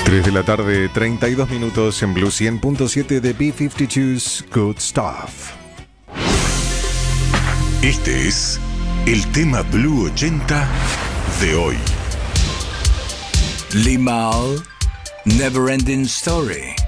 3 de la tarde, 32 minutos en Blue 100.7 de B-52's Good Stuff. Este es el tema Blue 80 de hoy. Limahl, Never Ending Story.